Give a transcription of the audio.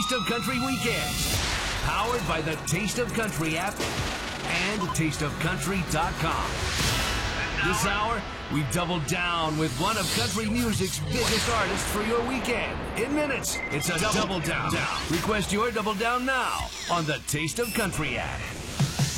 Taste of Country Weekends. Powered by the Taste of Country app and tasteofcountry.com. This hour, we double down with one of country music's biggest artists for your weekend. In minutes, it's a double down. Request your double down now on the Taste of Country app.